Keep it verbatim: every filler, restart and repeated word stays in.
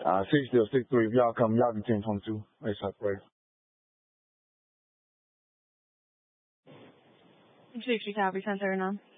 Uh, six still six three. If y'all come, y'all can ten twenty two. Make sure I pray. sixty copy, ten thirty-nine.